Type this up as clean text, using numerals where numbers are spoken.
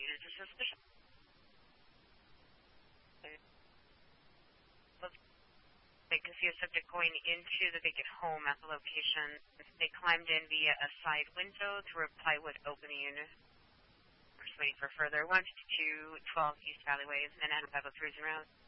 units of suspicion. They can see a subject going into the vacant home at the location. They climbed in via a side window through a plywood opening. We're just waiting for further. 152 12 East Valleyways and 503 is en route.